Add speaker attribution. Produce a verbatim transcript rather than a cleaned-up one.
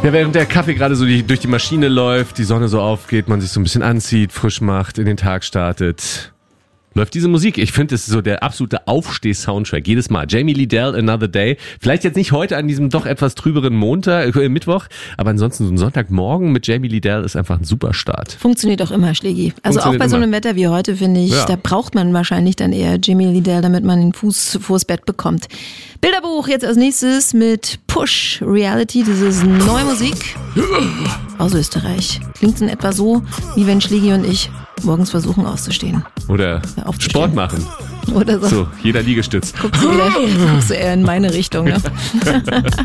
Speaker 1: Ja, während der Kaffee gerade so die, durch die Maschine läuft, die Sonne so aufgeht, man sich so ein bisschen anzieht, frisch macht, in den Tag startet, läuft diese Musik. Ich finde, es ist so der absolute Aufsteh-Soundtrack. Jedes Mal. Jamie Liddell, Another Day. Vielleicht jetzt nicht heute an diesem doch etwas trüberen Montag, äh, Mittwoch, aber ansonsten so ein Sonntagmorgen mit Jamie Liddell ist einfach ein super Start.
Speaker 2: Funktioniert auch immer, Schlägi. Also auch bei so einem Wetter wie heute, finde ich, ja. Da braucht man wahrscheinlich dann eher Jamie Liddell, damit man den Fuß vors Bett bekommt. Bilderbuch jetzt als nächstes mit Push Reality. Das ist neue Musik aus Österreich. Klingt in etwa so, wie wenn Schlägi und ich morgens versuchen auszustehen.
Speaker 1: Oder Sport machen.
Speaker 2: Oder so.
Speaker 1: So, jeder Liegestütz.
Speaker 2: Guckst du, wieder, guckst du eher in meine Richtung, ne?